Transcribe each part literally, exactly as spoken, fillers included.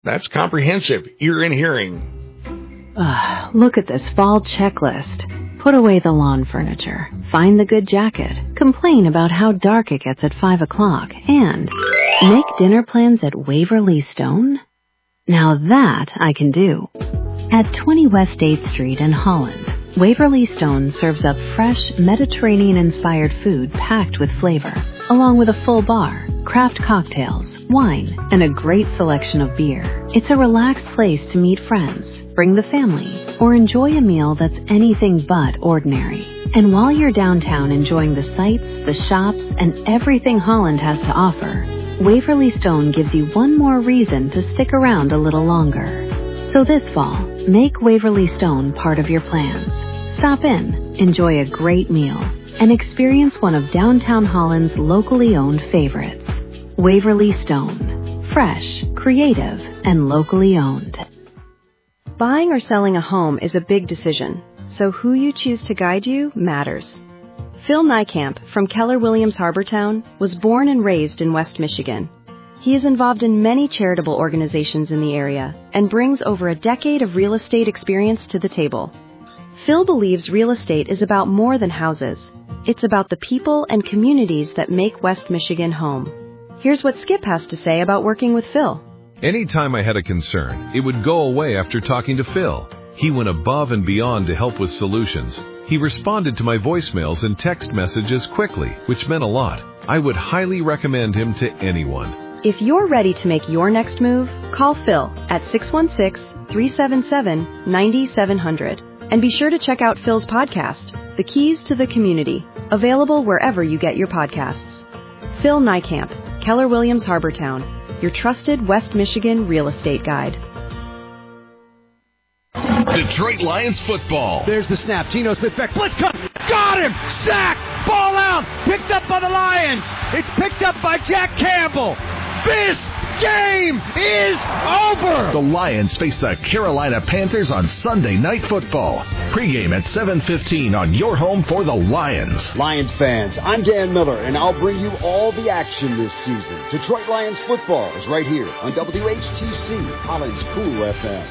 That's comprehensive ear and hearing. Uh, look at this fall checklist. Put away the lawn furniture, find the good jacket, complain about how dark it gets at five o'clock, and make dinner plans at Waverly Stone? Now that I can do. At twenty West eighth Street in Holland, Waverly Stone serves up fresh, Mediterranean-inspired food packed with flavor, along with a full bar, craft cocktails, wine, and a great selection of beer. It's a relaxed place to meet friends, bring the family, or enjoy a meal that's anything but ordinary. And while you're downtown enjoying the sights, the shops, and everything Holland has to offer, Waverly Stone gives you one more reason to stick around a little longer. So this fall, make Waverly Stone part of your plans. Stop in, enjoy a great meal, and experience one of downtown Holland's locally owned favorites. Waverly Stone. Fresh, creative, and locally owned. Buying or selling a home is a big decision, so who you choose to guide you matters. Phil Niekamp from Keller Williams Harbortown was born and raised in West Michigan. He is involved in many charitable organizations in the area and brings over a decade of real estate experience to the table. Phil believes real estate is about more than houses. It's about the people and communities that make West Michigan home. Here's what Skip has to say about working with Phil. Anytime I had a concern, it would go away after talking to Phil. He went above and beyond to help with solutions. He responded to my voicemails and text messages quickly, which meant a lot. I would highly recommend him to anyone. If you're ready to make your next move, call Phil at six one six, three seven seven, nine seven zero zero. And be sure to check out Phil's podcast, The Keys to the Community, available wherever you get your podcasts. Phil Niekamp, Keller Williams Harbortown, your trusted West Michigan real estate guide. Detroit Lions football. There's the snap. Geno Smith back. Blitz cut. Got him. Sack. Ball out. Picked up by the Lions. It's picked up by Jack Campbell. This game is over. The Lions face the Carolina Panthers on Sunday Night Football. Pre-game at seven fifteen on your home for the Lions. Lions fans, I'm Dan Miller, and I'll bring you all the action this season. Detroit Lions football is right here on W H T C, Holland's Cool F M.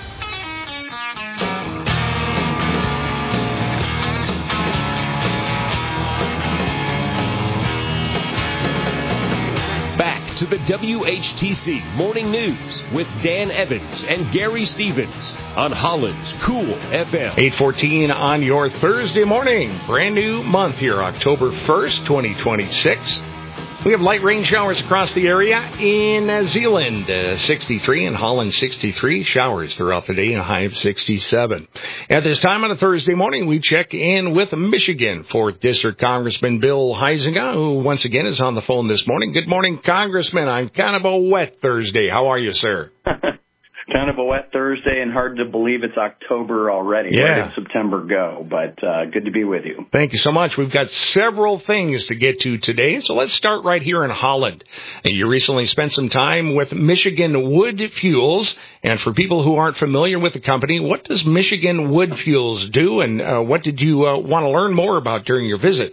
Back to the W H T C Morning News with Dan Evans and Gary Stevens on Holland's Cool F M. eight fourteen on your Thursday morning. Brand new month here, October first, twenty twenty-six. We have light rain showers across the area in uh, Zeeland, uh, sixty-three, and Holland, sixty-three. Showers throughout the day, a high of sixty-seven. At this time on a Thursday morning, we check in with Michigan fourth District Congressman Bill Huizenga, who once again is on the phone this morning. Good morning, Congressman. I'm kind of a wet Thursday. How are you, sir? Kind of a wet Thursday and hard to believe it's October already. Yeah. Where did September go? But uh, good to be with you. Thank you so much. We've got several things to get to today, so let's start right here in Holland. You recently spent some time with Michigan Wood Fuels, and for people who aren't familiar with the company, what does Michigan Wood Fuels do, and uh, what did you uh, want to learn more about during your visit?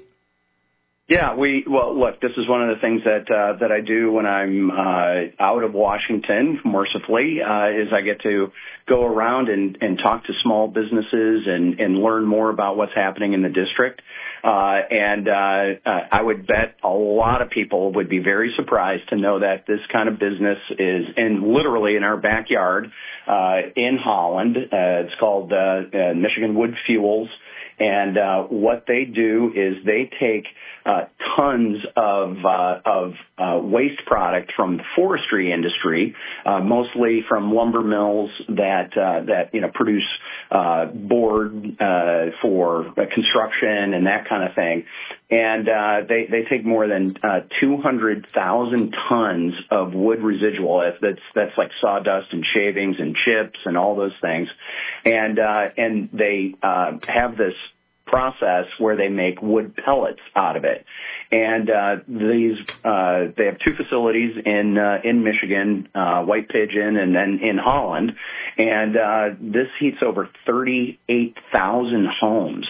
Yeah, we, well, look, this is one of the things that, uh, that I do when I'm, uh, out of Washington, mercifully, uh, is I get to go around and, and talk to small businesses and, and learn more about what's happening in the district. Uh, and, uh, uh, I would bet a lot of people would be very surprised to know that this kind of business is in literally in our backyard, uh, in Holland. Uh, it's called, uh, uh Michigan Wood Fuels. And, uh, what they do is they take, Uh, tons of uh, of uh, waste product from the forestry industry, uh, mostly from lumber mills that uh, that you know produce uh, board uh, for uh, construction and that kind of thing. And uh, they they take more than uh, two hundred thousand tons of wood residual. That's that's like sawdust and shavings and chips and all those things. And uh, and they uh, have this process where they make wood pellets out of it. And uh these uh they have two facilities in uh, in Michigan, uh White Pigeon and then in Holland. And uh this heats over thirty-eight thousand homes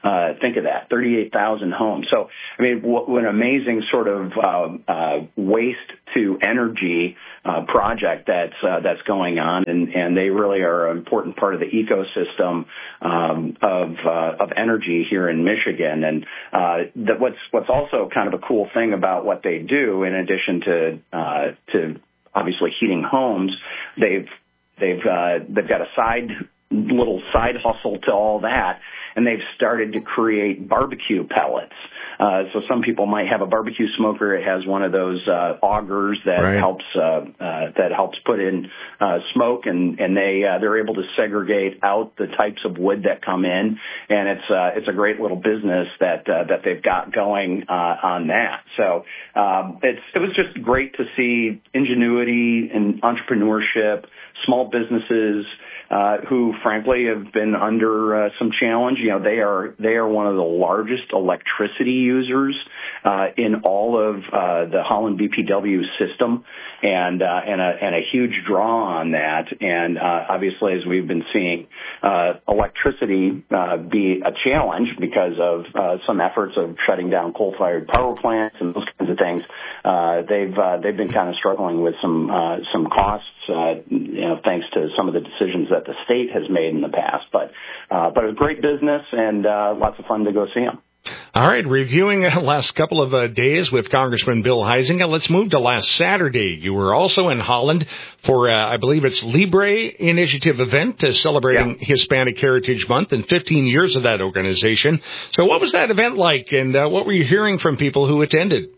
Uh, think of that, thirty-eight thousand homes. So, I mean, what, what an amazing sort of uh, uh, waste to energy uh, project that's uh, that's going on, and, and they really are an important part of the ecosystem um, of uh, of energy here in Michigan. And uh, that what's what's also kind of a cool thing about what they do, in addition to uh, to obviously heating homes, they've they've uh, they've got a side little side hustle to all that, and they've started to create barbecue pellets. Uh, so some people might have a barbecue smoker. It has one of those uh, augers that right. helps uh, uh, that helps put in uh, smoke, and and they uh, they're able to segregate out the types of wood that come in, and it's uh, it's a great little business that uh, that they've got going uh, on that. So um, it's it was just great to see ingenuity and entrepreneurship, small businesses. Uh, who, frankly, have been under uh, some challenge. You know, they are they are one of the largest electricity users uh, in all of uh, the Holland B P W system, and uh, and a and a huge draw on that. And uh, obviously, as we've been seeing, uh, electricity uh, be a challenge because of uh, some efforts of shutting down coal-fired power plants and those kinds of things. Uh, they've uh, they've been kind of struggling with some uh, some costs, uh, you know, thanks to some of the decisions that the state has made in the past. But uh, but it was great business and uh, lots of fun to go see them. All right, reviewing the last couple of uh, days with Congressman Bill Huizenga, let's move to last Saturday. You were also in Holland for, uh, I believe it's Libre Initiative event uh, celebrating yeah. Hispanic Heritage Month and fifteen years of that organization. So what was that event like, and uh, what were you hearing from people who attended?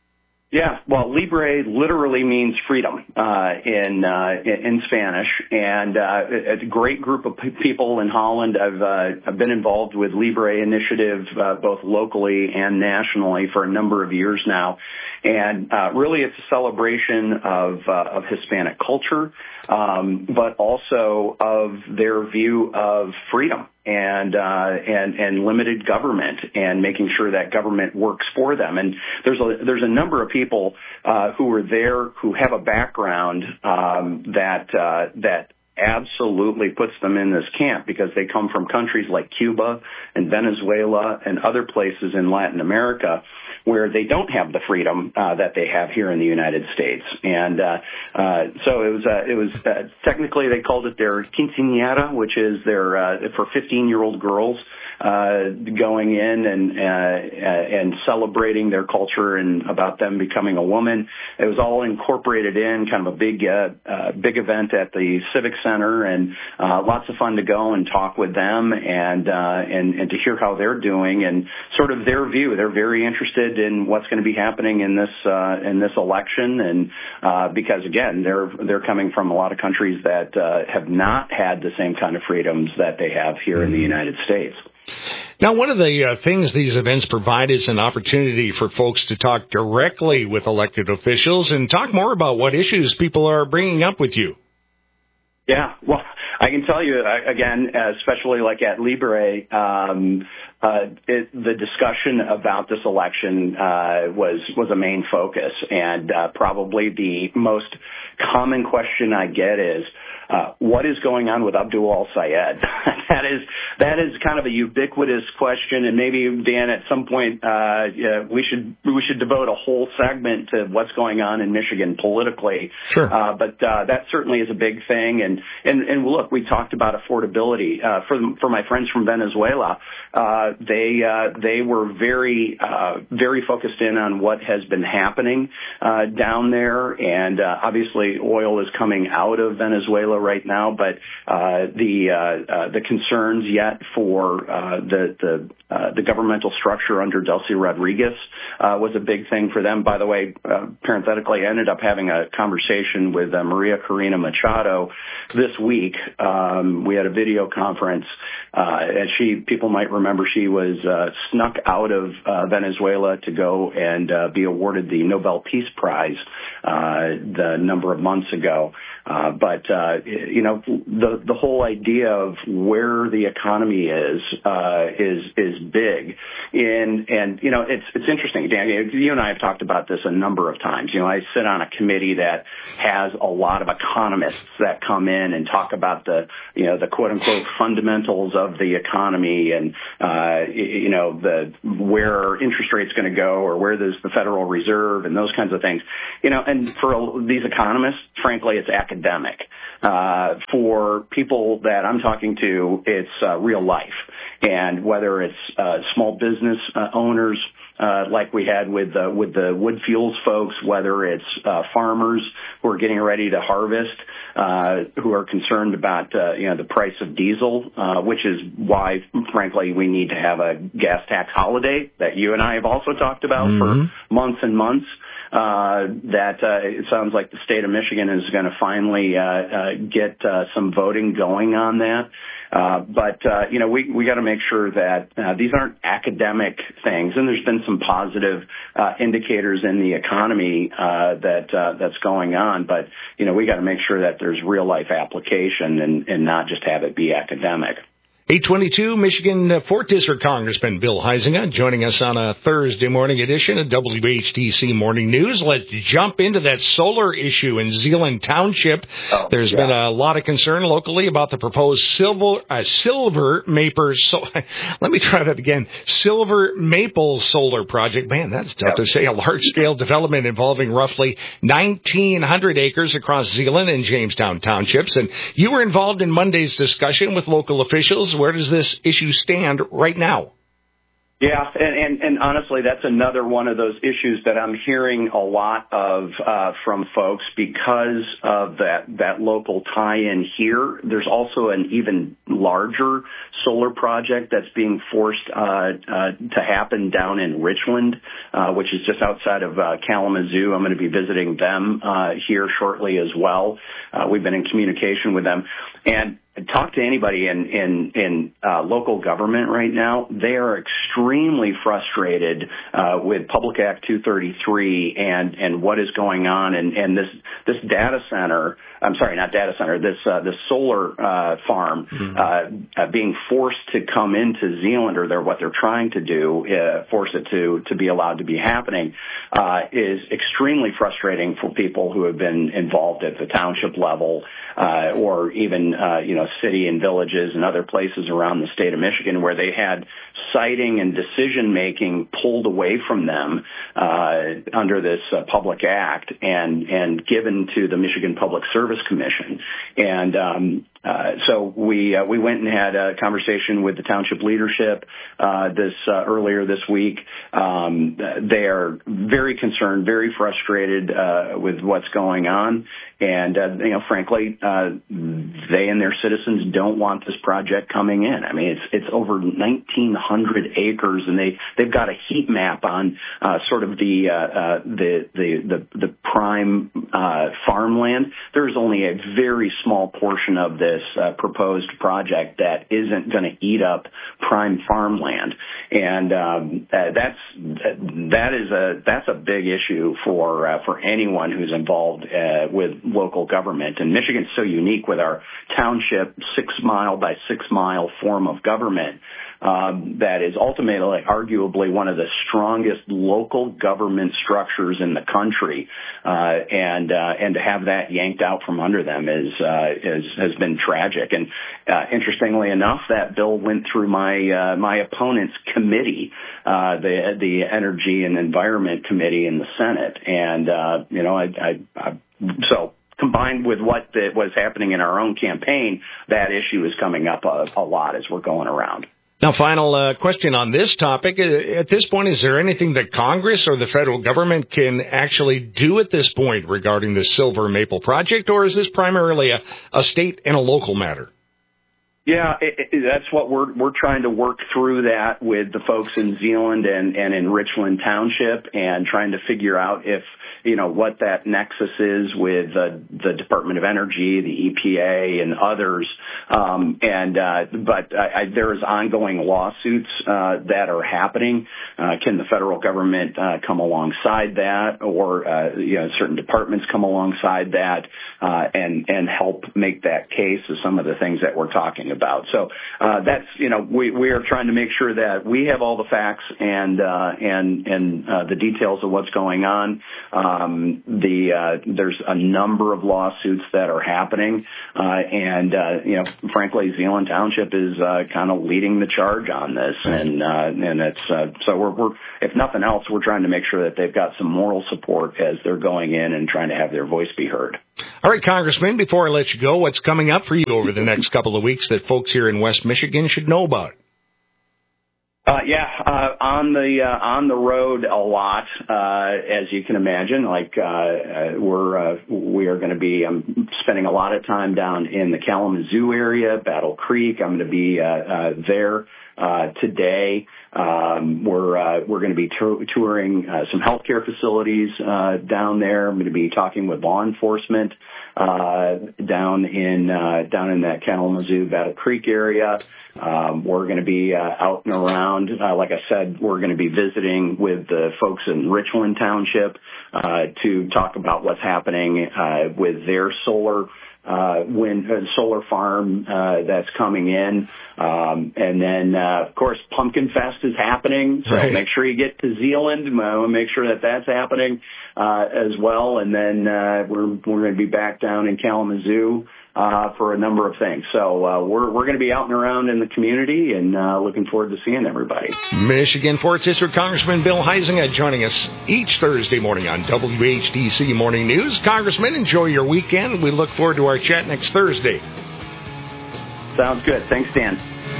Yeah, well, Libre literally means freedom uh, in, uh, in Spanish, and uh, it's a great group of people in Holland. I've, uh, I've been involved with Libre Initiative uh, both locally and nationally for a number of years now, and uh, really it's a celebration of uh, of Hispanic culture, um, but also of their view of freedom. And, uh, and, and limited government, and making sure that government works for them. And there's a, there's a number of people, uh, who are there who have a background, um, that, uh, that absolutely puts them in this camp, because they come from countries like Cuba and Venezuela and other places in Latin America where they don't have the freedom uh, that they have here in the United States. And uh, uh, so it was uh, it was uh, technically they called it their quinceañera, which is their uh, for fifteen-year-old girls uh, going in and uh, and celebrating their culture and about them becoming a woman. It was all incorporated in kind of a big uh, uh, big event at the Civic Center, and uh, lots of fun to go and talk with them and uh, and and to hear how they're doing and sort of their view. They're very interested in what's going to be happening in this uh, in this election, and uh, because again, they're they're coming from a lot of countries that uh, have not had the same kind of freedoms that they have here in the United States. Now, one of the uh, things these events provide is an opportunity for folks to talk directly with elected officials and talk more about what issues people are bringing up with you. Yeah, well, I can tell you, again, especially like at Libre, um, uh, it, the discussion about this election uh, was was a main focus, and uh, probably the most common question I get is, Uh, what is going on with Abdul al-Sayed? that is that is kind of a ubiquitous question, and maybe, Dan, at some point uh, yeah, we should we should devote a whole segment to what's going on in Michigan politically. Sure. Uh, but uh, that certainly is a big thing, and and, and look, we talked about affordability uh, for for my friends from Venezuela. Uh, they uh, they were very uh, very focused in on what has been happening uh, down there, and uh, obviously oil is coming out of Venezuela right now, but uh, the uh, uh, the concerns yet for uh, the the uh, the governmental structure under Delcy Rodriguez uh, was a big thing for them. By the way, uh, parenthetically, I ended up having a conversation with uh, Maria Corina Machado this week. Um, we had a video conference, uh, and she people might remember she was uh, snuck out of uh, Venezuela to go and uh, be awarded the Nobel Peace Prize uh, the number of months ago. Uh, but, uh, you know, the, the whole idea of where the economy is, uh, is, is big. And, and, you know, it's, it's interesting, Dan, you and I have talked about this a number of times. You know, I sit on a committee that has a lot of economists that come in and talk about the, you know, the quote unquote fundamentals of the economy and, uh, uh, you know, the where interest rates going to go or where there's the Federal Reserve and those kinds of things. You know, and for these economists, frankly, it's academic. Uh, for people that I'm talking to, it's uh, real life. And whether it's uh, small business uh, owners, Uh, like we had with uh, with the wood fuels folks, whether it's uh, farmers who are getting ready to harvest, uh, who are concerned about uh, you know the price of diesel, uh, which is why, frankly, we need to have a gas tax holiday that you and I have also talked about mm-hmm. for months and months. Uh, that uh, it sounds like the state of Michigan is going to finally uh, uh, get uh, some voting going on that. Uh, but, uh, you know, we, we got to make sure that uh, these aren't academic things. And there's been some positive uh, indicators in the economy uh, that uh, that's going on. But, you know, we got to make sure that there's real life application and, and not just have it be academic. eight twenty-two, Michigan fourth District Congressman Bill Huizenga joining us on a Thursday morning edition of W H T C Morning News. Let's jump into that solar issue in Zeeland Township. Oh, There's yeah. been a lot of concern locally about the proposed silver, uh, silver maple, so, let me try that again, silver maple solar project. Man, that's tough yep. to say. A large-scale development involving roughly nineteen hundred acres across Zeeland and Jamestown Townships. And you were involved in Monday's discussion with local officials. Where does this issue stand right now? Yeah, and, and, and honestly, that's another one of those issues that I'm hearing a lot of uh, from folks because of that, that local tie-in here. There's also an even larger solar project that's being forced uh, uh, to happen down in Richland, uh, which is just outside of uh, Kalamazoo. I'm going to be visiting them uh, here shortly as well. Uh, we've been in communication with them. And talk to anybody in in, in uh, local government right now. They are extremely frustrated uh, with Public Act two thirty-three and and what is going on. And, and this this data center, I'm sorry, not data center, this uh, this solar uh, farm mm-hmm. uh, uh, being forced to come into Zeeland, or they're, what they're trying to do, uh, force it to to be allowed to be happening, uh, is extremely frustrating for people who have been involved at the township level uh, or even uh, you know. city and villages and other places around the state of Michigan where they had siting and decision-making pulled away from them uh, under this uh, public act and, and given to the Michigan Public Service Commission. And um, uh, so we uh, we went and had a conversation with the township leadership uh, this uh, earlier this week. Um, they are very concerned, very frustrated uh, with what's going on. And, uh, you know, frankly, uh, they and their citizens don't want this project coming in. I mean, it's, it's over nineteen hundred acres, and they, they've got a heat map on, uh, sort of the, uh, uh, the, the, the, the prime, uh, farmland. There's only a very small portion of this, uh, proposed project that isn't going to eat up prime farmland. And, um, uh, that's, that is a, that's a big issue for, uh, for anyone who's involved, uh, with local government. And Michigan's so unique with our township six mile by six mile form of government um, that is ultimately arguably one of the strongest local government structures in the country. Uh, and uh, and to have that yanked out from under them is, uh, is has been tragic. And uh, interestingly enough, that bill went through my uh, my opponent's committee, uh, the the Energy and Environment Committee in the Senate. And uh, you know, I, I, I so. Combined with what the, was happening in our own campaign, that issue is coming up a, a lot as we're going around. Now, final uh, question on this topic. At this point, is there anything that Congress or the federal government can actually do at this point regarding the Silver Maple project, or is this primarily a, a state and a local matter? Yeah, it, it, that's what we're we're trying to work through that with the folks in Zeeland and, and in Richland Township, and trying to figure out if, you know, what that nexus is with uh, the Department of Energy, the E P A, and others. Um, and uh, but I, I, there's ongoing lawsuits uh, that are happening. Uh, can the federal government uh, come alongside that, or uh, you know, certain departments come alongside that uh, and and help make that case? Of some of the things that we're talking about. about. So uh, that's, you know, we, we are trying to make sure that we have all the facts and uh, and and uh, the details of what's going on. Um, the uh, there's a number of lawsuits that are happening, uh, and uh, you know, frankly, Zeeland Township is uh, kind of leading the charge on this, and uh, and it's uh, so we're, we're if nothing else, we're trying to make sure that they've got some moral support as they're going in and trying to have their voice be heard. All right, Congressman, before I let you go, what's coming up for you over the next couple of weeks that folks here in West Michigan should know about? Uh, yeah, uh, on the uh, on the road a lot, uh, as you can imagine. Like uh, uh, we're uh, we are going to be um, spending a lot of time down in the Kalamazoo area, Battle Creek. I'm going to be uh, uh, there uh, today. Um, we're uh, we're going to be t- touring uh, some healthcare facilities uh, down there. I'm going to be talking with law enforcement uh, down in uh, down in that Kalamazoo, Battle Creek area. Um, we're going to be uh, out and around. Uh, like I said, we're going to be visiting with the folks in Richland Township uh, to talk about what's happening uh, with their solar uh, wind uh, solar farm uh, that's coming in. Um, and then, uh, of course, Pumpkin Fest is happening. So right. Make sure you get to Zeeland. Uh, make sure that that's happening uh, as well. And then uh, we're we're going to be back down in Kalamazoo Uh, for a number of things. So uh, we're we're going to be out and around in the community and uh, looking forward to seeing everybody. Michigan fourth District Congressman Bill Huizenga joining us each Thursday morning on W H T C Morning News. Congressman, enjoy your weekend. We look forward to our chat next Thursday. Sounds good. Thanks, Dan.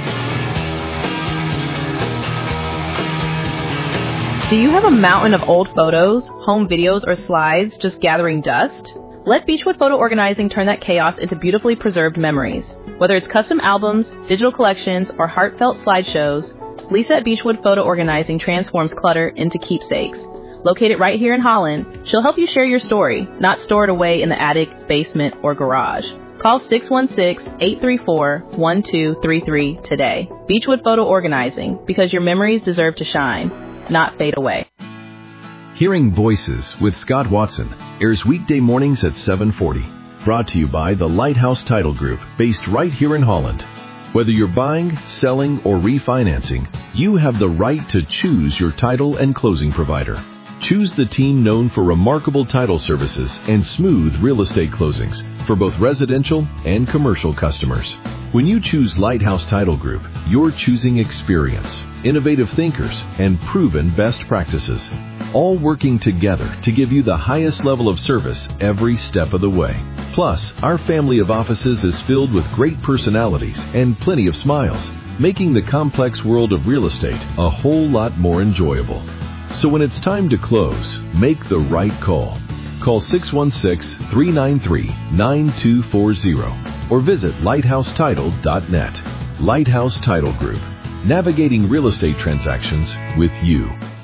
Do you have a mountain of old photos, home videos, or slides just gathering dust? Let Beechwood Photo Organizing turn that chaos into beautifully preserved memories. Whether it's custom albums, digital collections, or heartfelt slideshows, Lisa at Beechwood Photo Organizing transforms clutter into keepsakes. Located right here in Holland, she'll help you share your story, not store it away in the attic, basement, or garage. Call six one six, eight three four, one two three three today. Beechwood Photo Organizing, because your memories deserve to shine, not fade away. Hearing Voices with Scott Watson airs weekday mornings at seven forty. Brought to you by the Lighthouse Title Group, based right here in Holland. Whether you're buying, selling, or refinancing, you have the right to choose your title and closing provider. Choose the team known for remarkable title services and smooth real estate closings for both residential and commercial customers. When you choose Lighthouse Title Group, you're choosing experience, innovative thinkers, and proven best practices, all working together to give you the highest level of service every step of the way. Plus, our family of offices is filled with great personalities and plenty of smiles, making the complex world of real estate a whole lot more enjoyable. So when it's time to close, make the right call. Call six one six, three nine three, nine two four zero or visit lighthouse title dot net. Lighthouse Title Group, navigating real estate transactions with you.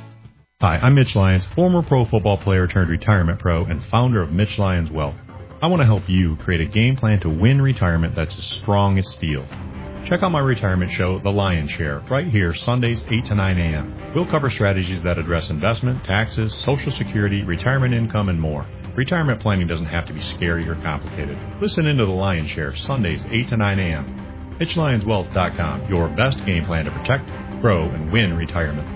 Hi, I'm Mitch Lyons, former pro football player turned retirement pro and founder of Mitch Lyons Wealth. I want to help you create a game plan to win retirement that's as strong as steel. Check out my retirement show, The Lion's Share, right here Sundays eight to nine a.m. We'll cover strategies that address investment, taxes, Social Security, retirement income, and more. Retirement planning doesn't have to be scary or complicated. Listen into The Lion's Share Sundays eight to nine a.m. Mitch Lyons Wealth dot com, your best game plan to protect, grow, and win retirement.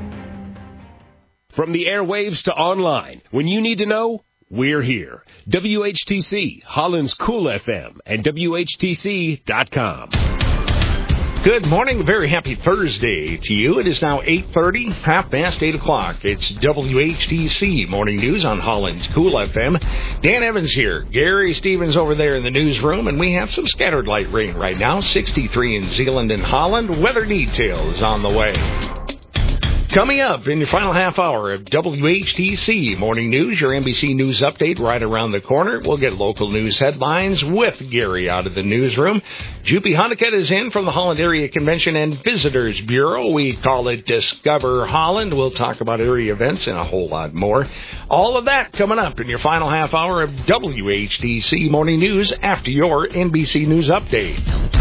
From the airwaves to online, when you need to know, we're here. W H T C, Holland's Cool F M, and W H T C dot com. Good morning. Very happy Thursday to you. It is now eight thirty, half past eight o'clock. It's W H T C Morning News on Holland's Cool F M. Dan Evans here. Gary Stevens over there in the newsroom, and we have some scattered light rain right now. sixty-three in Zeeland and Holland. Weather details on the way. Coming up in your final half hour of W H T C Morning News, your N B C News update right around the corner. We'll get local news headlines with Gary out of the newsroom. Juppie Hunnicutt is in from the Holland Area Convention and Visitors Bureau. We call it Discover Holland. We'll talk about area events and a whole lot more. All of that coming up in your final half hour of W H T C Morning News after your N B C News update.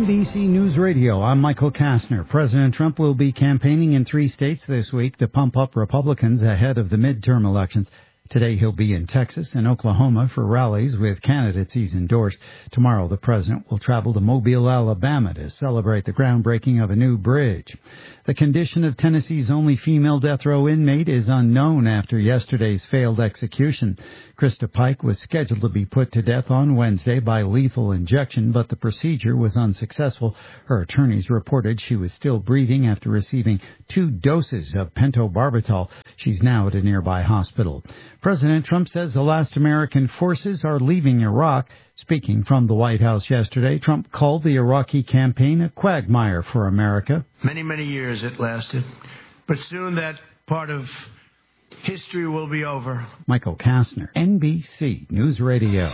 B C News Radio, I'm Michael Kastner. President Trump will be campaigning in three states this week to pump up Republicans ahead of the midterm elections. Today he'll be in Texas and Oklahoma for rallies with candidates he's endorsed. Tomorrow the president will travel to Mobile, Alabama to celebrate the groundbreaking of a new bridge. The condition of Tennessee's only female death row inmate is unknown after yesterday's failed execution. Krista Pike was scheduled to be put to death on Wednesday by lethal injection, but the procedure was unsuccessful. Her attorneys reported she was still breathing after receiving two doses of pentobarbital. She's now at a nearby hospital. President Trump says the last American forces are leaving Iraq. Speaking from the White House yesterday, Trump called the Iraqi campaign a quagmire for America. Many, many years it lasted, but soon that part of history will be over. Michael Kastner, N B C News Radio.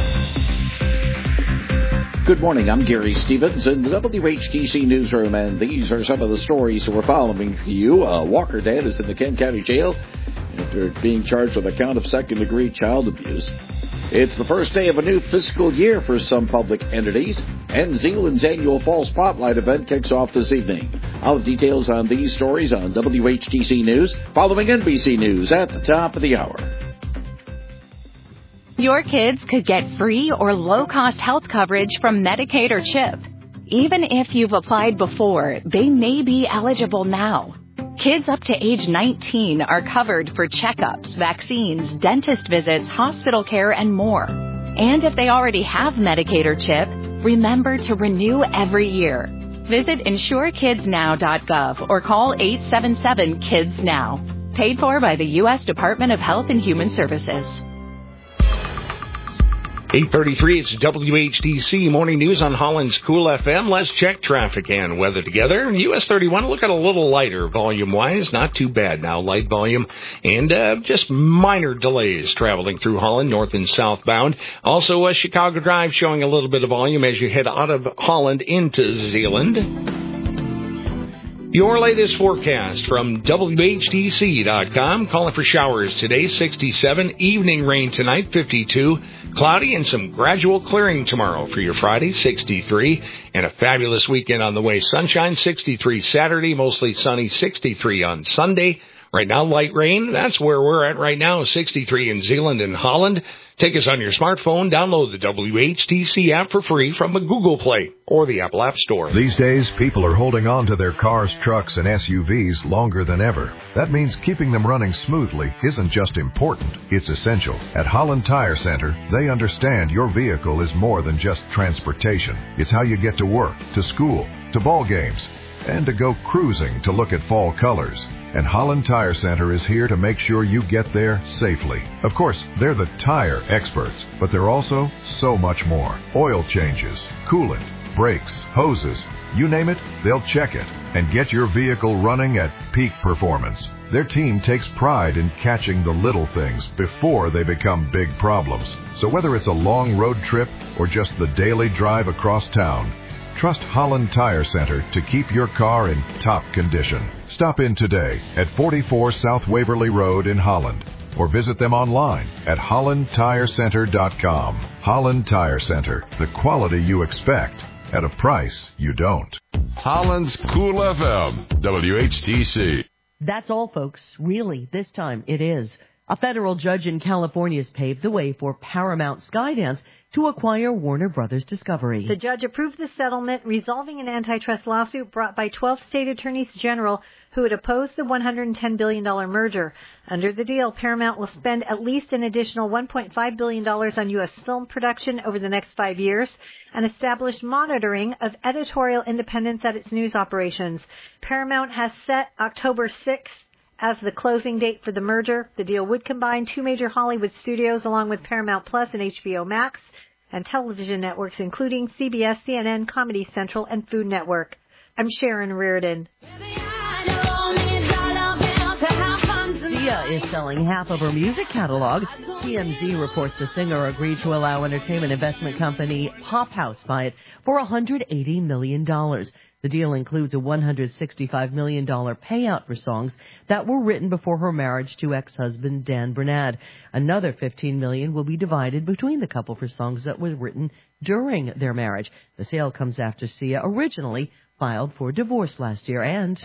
Good morning, I'm Gary Stevens in the W H T C newsroom, and these are some of the stories that we're following for you. Uh, Walker dad is in the Kent County Jail after being charged with a count of second-degree child abuse. It's the first day of a new fiscal year for some public entities, and Zeeland's annual Fall Spotlight event kicks off this evening. All the details on these stories on W H T C News, following N B C News at the top of the hour. Your kids could get free or low-cost health coverage from Medicaid or CHIP. Even if you've applied before, they may be eligible now. Kids up to age nineteen are covered for checkups, vaccines, dentist visits, hospital care, and more. And if they already have Medicaid or CHIP, remember to renew every year. Visit insure kids now dot gov or call eight seven seven kids now. Paid for by the U S Department of Health and Human Services. eight thirty-three, it's W H T C Morning News on Holland's Cool F M. Let's check traffic and weather together. U S thirty-one, look at a little lighter volume-wise. Not too bad now, light volume. And uh, just minor delays traveling through Holland, north and southbound. Also, uh, Chicago Drive showing a little bit of volume as you head out of Holland into Zeeland. Your latest forecast from W H T C dot com. Calling for showers today, sixty-seven. Evening rain tonight, fifty-two. Cloudy and some gradual clearing tomorrow for your Friday, sixty-three. And a fabulous weekend on the way. Sunshine, sixty-three Saturday, mostly sunny, sixty-three on Sunday. Right now, light rain. That's where we're at right now, sixty-three in Zeeland and Holland. Take us on your smartphone. Download the W H T C app for free from the Google Play or the Apple App Store. These days, people are holding on to their cars, trucks, and S U Vs longer than ever. That means keeping them running smoothly isn't just important, it's essential. At Holland Tire Center, they understand your vehicle is more than just transportation. It's how you get to work, to school, to ball games, and to go cruising to look at fall colors. And Holland Tire Center is here to make sure you get there safely. Of course, they're the tire experts, but they're also so much more. Oil changes, coolant, brakes, hoses, you name it, they'll check it and get your vehicle running at peak performance. Their team takes pride in catching the little things before they become big problems. So whether it's a long road trip or just the daily drive across town, trust Holland Tire Center to keep your car in top condition. Stop in today at forty-four South Waverly Road in Holland or visit them online at holland tire center dot com. Holland Tire Center, the quality you expect at a price you don't. Holland's Cool F M, W H T C. That's all, folks. Really, this time it is. A federal judge in California has paved the way for Paramount Skydance to acquire Warner Brothers Discovery. The judge approved the settlement, resolving an antitrust lawsuit brought by twelve state attorneys general who had opposed the one hundred ten billion dollars merger. Under the deal, Paramount will spend at least an additional one point five billion dollars on U S film production over the next five years and establish monitoring of editorial independence at its news operations. Paramount has set October sixth as the closing date for the merger. The deal would combine two major Hollywood studios along with Paramount Plus and H B O Max and television networks including C B S, C N N, Comedy Central, and Food Network. I'm Sharon Reardon. C Sia is selling half of her music catalog. T M Z reports the singer agreed to allow entertainment investment company Pop House buy it for one hundred eighty million dollars. The deal includes a one hundred sixty-five million dollars payout for songs that were written before her marriage to ex-husband Dan Bernard. Another fifteen million dollars will be divided between the couple for songs that were written during their marriage. The sale comes after Sia originally filed for divorce last year. And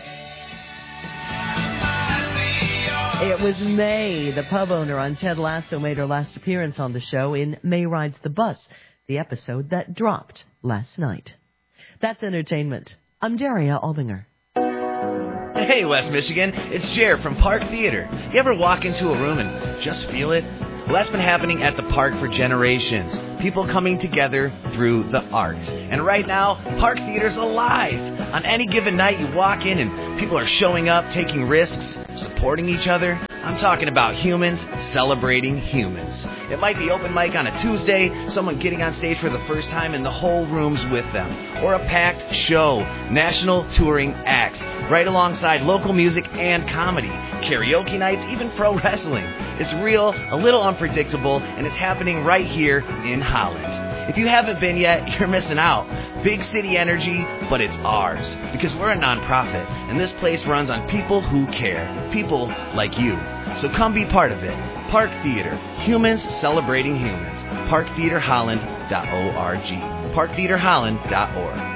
it was May. The pub owner on Ted Lasso made her last appearance on the show in May Rides the Bus, the episode that dropped last night. That's entertainment. I'm Daria Albinger. Hey, West Michigan. It's Jer from Park Theater. You ever walk into a room and just feel it? Well, that's been happening at the park for generations. People coming together through the arts. And right now, Park Theater's alive. On any given night, you walk in and people are showing up, taking risks, supporting each other. I'm talking about humans celebrating humans. It might be open mic on a Tuesday, someone getting on stage for the first time and the whole room's with them. Or a packed show, national touring acts, right alongside local music and comedy, karaoke nights, even pro wrestling. It's real, a little unpredictable, and it's happening right here in Holland. If you haven't been yet, you're missing out. Big city energy, but it's ours. Because we're a nonprofit, and this place runs on people who care. People like you. So come be part of it. Park Theater. Humans celebrating humans. park theater holland dot org. park theater holland dot org.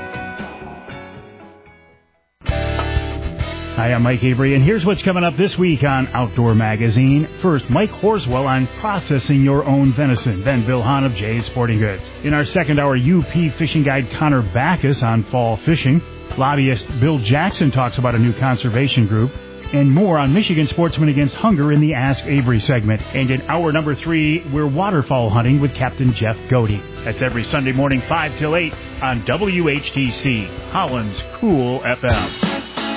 Hi, I'm Mike Avery, and here's what's coming up this week on Outdoor Magazine. First, Mike Horswell on processing your own venison, then Bill Hahn of Jay's Sporting Goods. In our second hour, U P fishing guide Connor Backus on fall fishing. Lobbyist Bill Jackson talks about a new conservation group. And more on Michigan sportsmen against hunger in the Ask Avery segment. And in hour number three, we're waterfowl hunting with Captain Jeff Godey. That's every Sunday morning, five till eight on W H T C, Holland's Cool F M.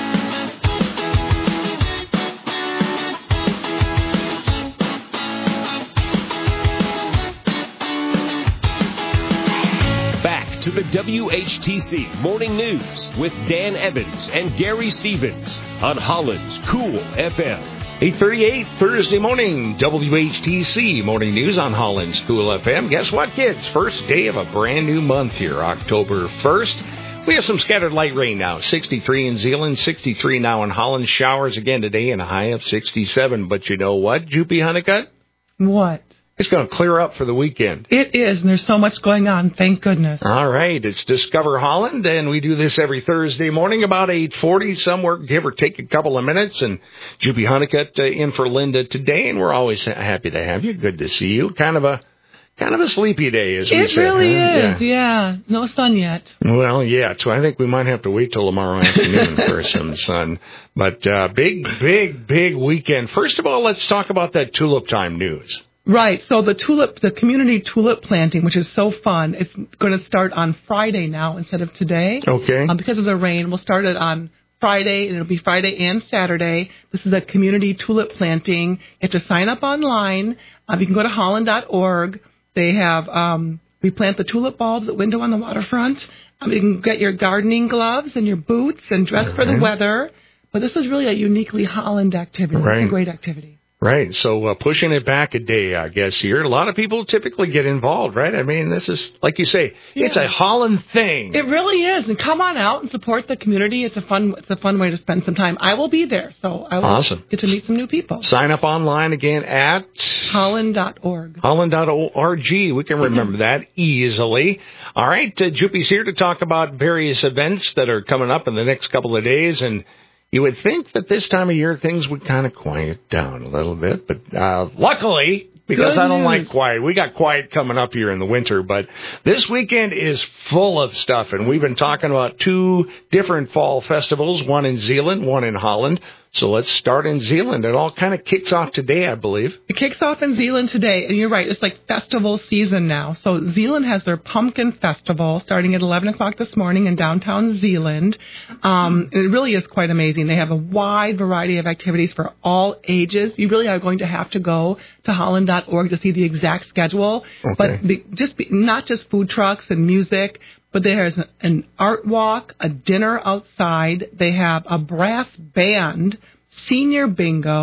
To the W H T C Morning News with Dan Evans and Gary Stevens on Holland's Cool F M. eight thirty-eight Thursday morning, W H T C Morning News on Holland's Cool F M. Guess what, kids? First day of a brand new month here, October first. We have some scattered light rain now, sixty-three in Zeeland, sixty-three now in Holland. Showers again today and a high of sixty-seven. But you know what, Juppie Honeycutt? What? It's going to clear up for the weekend. It is, and there's so much going on, thank goodness. All right, it's Discover Holland, and we do this every Thursday morning about eight forty, somewhere, give or take a couple of minutes. And Juppie Honeycutt uh, in for Linda today, and we're always happy to have you. Good to see you. Kind of a kind of a sleepy day, as we it said. It really huh? is, yeah. yeah. No sun yet. Well, yeah, so I think we might have to wait till tomorrow afternoon for some sun. But uh, big, big, big weekend. First of all, let's talk about that tulip time news. Right. So the tulip, the community tulip planting, which is so fun, it's going to start on Friday now instead of today. Okay. Um, because of the rain, we'll start it on Friday, and it'll be Friday and Saturday. This is a community tulip planting. You have to sign up online. Um, you can go to holland dot org. They have, um, we plant the tulip bulbs at Window on the Waterfront. Um, you can get your gardening gloves and your boots and dress for the weather. But this is really a uniquely Holland activity. Right. It's a great activity. Right, so uh, pushing it back a day, I guess, here. A lot of people typically get involved, right? I mean, this is, like you say, yeah. It's a Holland thing. It really is, and come on out and support the community. It's a fun it's a fun way to spend some time. I will be there, so I will awesome. get to meet some new people. Sign up online again at holland dot org. holland dot org. We can remember that easily. All right, uh, Juppie's here to talk about various events that are coming up in the next couple of days, and you would think that this time of year things would kind of quiet down a little bit, but uh, luckily, because Good I don't news. like quiet, we got quiet coming up here in the winter, but this weekend is full of stuff, and we've been talking about two different fall festivals, one in Zeeland, one in Holland. So let's start in Zeeland. It all kind of kicks off today, I believe. It kicks off in Zeeland today, and you're right, it's like festival season now. So Zeeland has their Pumpkin Festival starting at eleven o'clock this morning in downtown Zeeland. Um, it really is quite amazing. They have a wide variety of activities for all ages. You really are going to have to go to holland dot org to see the exact schedule. Okay. But the, just be, not just food trucks and music, but there's an art walk, a dinner outside. They have a brass band, senior bingo,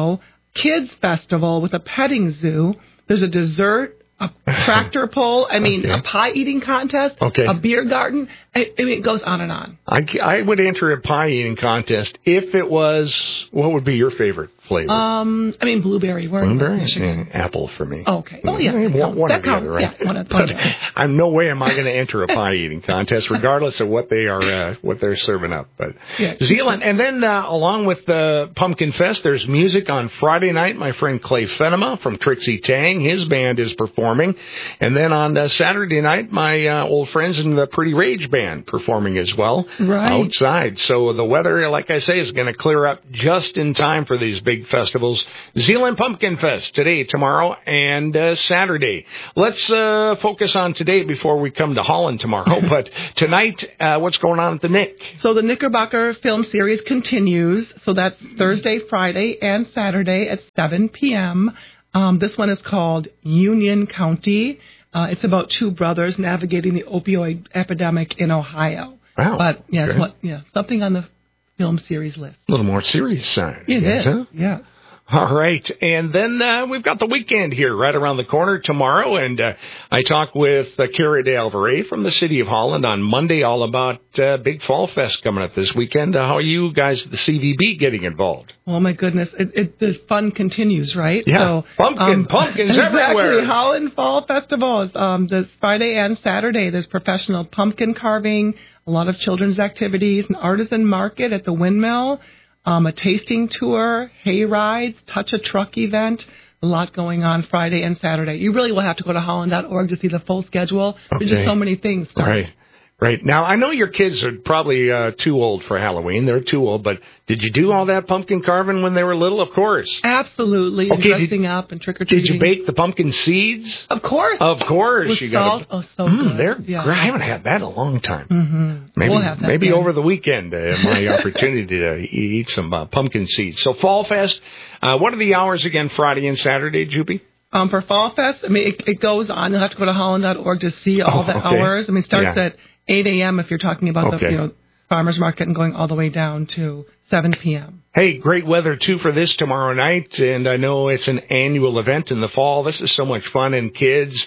kids festival with a petting zoo. There's a dessert, a tractor pull, I mean, okay. a pie-eating contest, okay. a beer garden. I, I mean, it goes on and on. I, I would enter a pie-eating contest if it was, what would be your favorite flavor? Um, I mean, blueberry. We're blueberry? Yeah, apple for me. Oh, okay. Oh, yeah. One, one, one or the other, right? Yeah, one of, one but I'm no way am I going to enter a pie-eating contest, regardless of what they are, uh, what they're serving up. But yeah. Zeeland, and then uh, along with the uh, Pumpkin Fest, there's music on Friday night. My friend Clay Fenema from Trixie Tang, his band is performing. And then on uh, Saturday night, my uh, old friends in the Pretty Rage Band performing as well right. outside. So the weather, like I say, is going to clear up just in time for these big festivals. Zeeland Pumpkin Fest today, tomorrow, and uh, Saturday. Let's uh, focus on today before we come to Holland tomorrow. But tonight, uh, what's going on at the Nick? So the Knickerbocker film series continues. So that's Thursday, Friday, and Saturday at seven p.m. Um, this one is called Union County. Uh, it's about two brothers navigating the opioid epidemic in Ohio. Wow. But, yes, okay. what, yeah, something on the film series list. A little more serious side. It yes, is, huh? yeah. All right. And then uh, we've got the weekend here right around the corner tomorrow. And uh, I talked with uh, Kara de Alvarez from the City of Holland on Monday all about uh, Big Fall Fest coming up this weekend. Uh, how are you guys at the C V B getting involved? Oh, my goodness. It, it, the fun continues, right? Yeah. So, Pumpkin, um, pumpkins exactly. everywhere. Holland Fall Festival is um, this Friday and Saturday. There's professional pumpkin carving, a lot of children's activities, an artisan market at the Windmill. Um, a tasting tour, hay rides, touch a truck event, a lot going on Friday and Saturday. You really will have to go to holland dot org to see the full schedule. Okay. There's just so many things. Right. Right. Now, I know your kids are probably uh, too old for Halloween. They're too old. But did you do all that pumpkin carving when they were little? Of course. Absolutely. Okay, and dressing did, up and trick-or-treating. Did you bake the pumpkin seeds? Of course. Of course. With you salt. Gotta, oh, so mm, good. They're yeah. great. I haven't had that in a long time. Mm-hmm. Maybe, we'll have that maybe again. over the weekend, uh, my opportunity to eat some uh, pumpkin seeds. So Fall Fest, uh, what are the hours again, Friday and Saturday, Jupi? Um, for Fall Fest, I mean, it, it goes on. You'll have to go to holland dot org to see all oh, the okay. hours. I mean, it starts yeah. at eight a.m. if you're talking about okay. the you know, farmers market and going all the way down to seven p.m. Hey, great weather, too, for this tomorrow night. And I know it's an annual event in the fall. This is so much fun. And kids,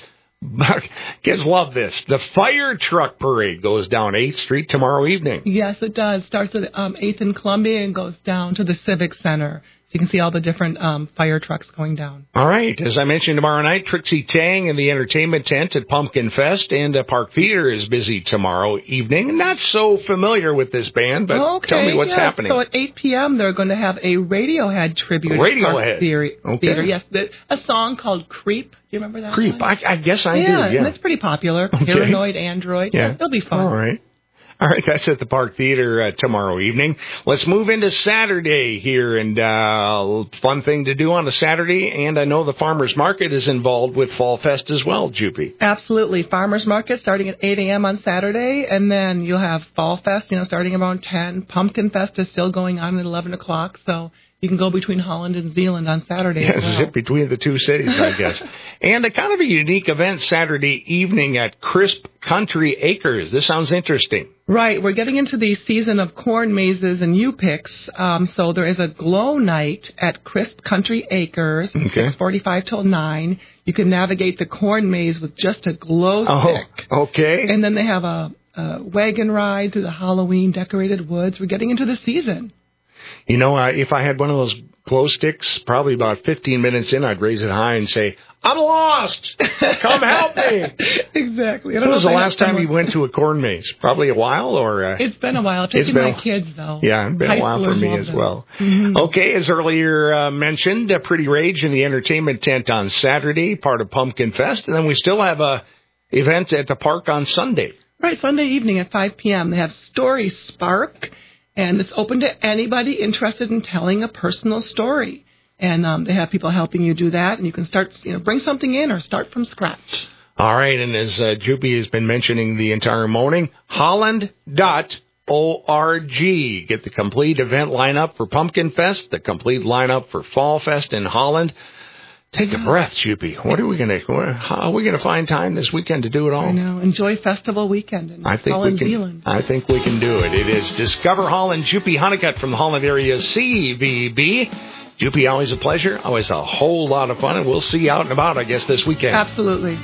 kids love this. The fire truck parade goes down eighth Street tomorrow evening. Yes, it does. Starts at um, eighth and Columbia and goes down to the Civic Center. You can see all the different um, fire trucks going down. All right. As I mentioned, tomorrow night, Trixie Tang and the entertainment tent at Pumpkin Fest, and uh, Park Theater is busy tomorrow evening. Not so familiar with this band, but okay, tell me what's yes. happening. So at eight p.m., they're going to have a Radiohead tribute. Radiohead. At Park Theater. Okay. Theater. Yes, the, a song called Creep. Do you remember that Creep. one? I, I guess I yeah, do, yeah. and it's pretty popular. Okay. Paranoid Android. Yeah. It'll be fun. All right. All right, that's at the Park Theater uh, tomorrow evening. Let's move into Saturday here, and uh, fun thing to do on a Saturday. And I know the Farmers Market is involved with Fall Fest as well, Jupi. Absolutely. Farmers Market starting at eight a.m. on Saturday, and then you'll have Fall Fest, you know, starting around ten. Pumpkin Fest is still going on at eleven o'clock, so you can go between Holland and Zeeland on Saturday. Yes, as well. zip between the two cities, I guess. And a kind of a unique event Saturday evening at Crisp Country Acres. This sounds interesting. Right. We're getting into the season of corn mazes and U-picks. Um, so there is a glow night at Crisp Country Acres, okay. six forty-five till nine. You can navigate the corn maze with just a glow stick. Oh, okay. And then they have a, a wagon ride through the Halloween decorated woods. We're getting into the season. You know, uh, if I had one of those glow sticks, probably about fifteen minutes in, I'd raise it high and say, I'm lost! Come help me! Exactly. I When don't know was the if I last have time you went to a corn maze? Probably a while, or? Uh, it's been a while. Taking been my a, kids, though. Yeah, it's been High a while for schoolers me love as them. well. Mm-hmm. Okay, as earlier uh, mentioned, uh, Pretty Rage in the entertainment tent on Saturday, part of Pumpkin Fest, and then we still have a event at the park on Sunday. Right, Sunday evening at five p.m. They have Story Spark, and it's open to anybody interested in telling a personal story. And um, they have people helping you do that, and you can start, you know, bring something in or start from scratch. All right, and as uh, Jupi has been mentioning the entire morning, holland dot org. Get the complete event lineup for Pumpkin Fest, the complete lineup for Fall Fest in Holland. Take a breath, Jupi. What are we going to? How are we going to find time this weekend to do it all? I know. Enjoy Festival Weekend in I think Holland, we can. Zeeland. I think we can do it. It is Discover Holland. Jupi Honeycutt from the Holland area C V B. Joopy, always a pleasure. Always a whole lot of fun, and we'll see you out and about, I guess, this weekend. Absolutely.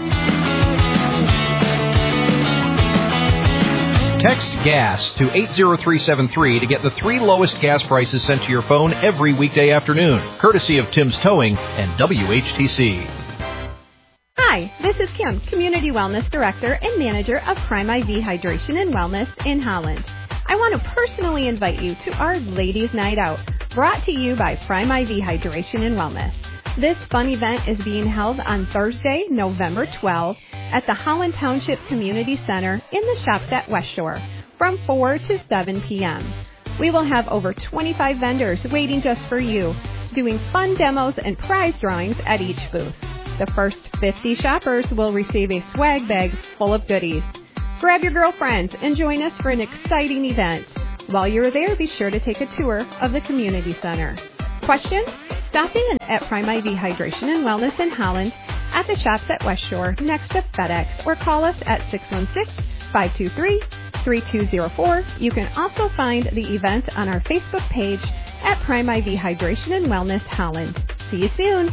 Text GAS to eight zero three seven three to get the three lowest gas prices sent to your phone every weekday afternoon, courtesy of Tim's Towing and W H T C. Hi, this is Kim, Community Wellness Director and Manager of Prime I V Hydration and Wellness in Holland. I want to personally invite you to our Ladies' Night Out, brought to you by Prime I V Hydration and Wellness. This fun event is being held on Thursday, November twelfth at the Holland Township Community Center in the shops at West Shore from four to seven p.m. We will have over twenty-five vendors waiting just for you, doing fun demos and prize drawings at each booth. The first fifty shoppers will receive a swag bag full of goodies. Grab your girlfriends and join us for an exciting event. While you're there, be sure to take a tour of the community center. Questions? Stop in at Prime I V Hydration and Wellness in Holland at the shops at West Shore next to FedEx, or call us at six one six, five two three, three two zero four. You can also find the event on our Facebook page at Prime I V Hydration and Wellness Holland. See you soon.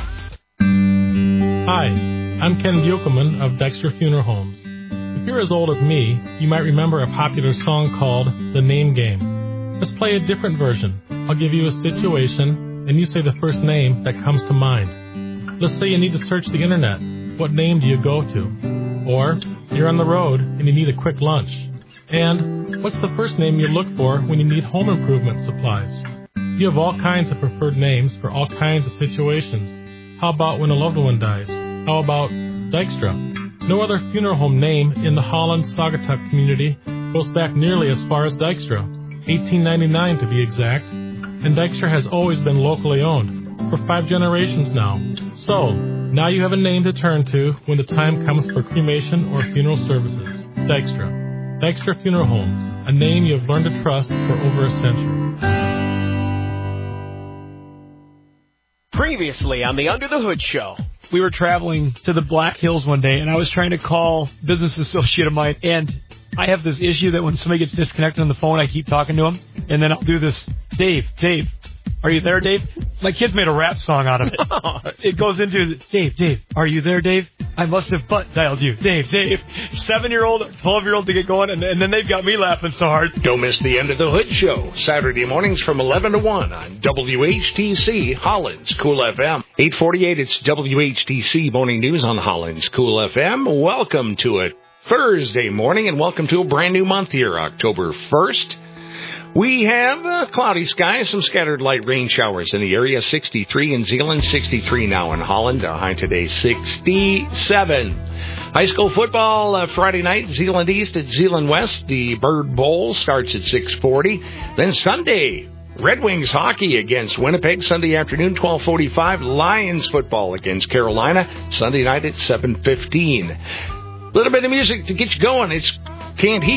Hi, I'm Ken Buchelman of Dexter Funeral Homes. If you're as old as me, you might remember a popular song called The Name Game. Let's play a different version. I'll give you a situation, and you say the first name that comes to mind. Let's say you need to search the internet. What name do you go to? Or you're on the road and you need a quick lunch. And what's the first name you look for when you need home improvement supplies? You have all kinds of preferred names for all kinds of situations. How about when a loved one dies? How about Dykstra? No other funeral home name in the Holland Saugatuck community goes back nearly as far as Dykstra, eighteen ninety-nine to be exact. And Dykstra has always been locally owned, for five generations now. So, now you have a name to turn to when the time comes for cremation or funeral services. Dykstra. Dykstra Funeral Homes, a name you have learned to trust for over a century. Previously on the Under the Hood Show. We were traveling to the Black Hills one day, and I was trying to call a business associate of mine, and I have this issue that when somebody gets disconnected on the phone, I keep talking to them, and then I'll do this, Dave, Dave, are you there, Dave? My kids made a rap song out of it. It goes into, Dave, Dave, are you there, Dave? I must have butt dialed you. Dave, Dave. Seven-year-old, twelve-year-old to get going, and, and then they've got me laughing so hard. Don't miss the End of the Hood Show, Saturday mornings from eleven to one on W H T C, Holland's Cool F M. eight forty-eight, it's W H T C Morning News on Holland's Cool F M. Welcome to it. Thursday morning, and welcome to a brand new month here, October first. We have uh, cloudy skies, some scattered light rain showers in the area, sixty-three in Zeeland, sixty-three now in Holland, a high today sixty-seven. High school football uh, Friday night, Zeeland East at Zeeland West. The Bird Bowl starts at six forty. Then Sunday, Red Wings hockey against Winnipeg, Sunday afternoon, twelve forty-five. Lions football against Carolina, Sunday night at seven fifteen. A little bit of music to get you going. It's Can't Heat.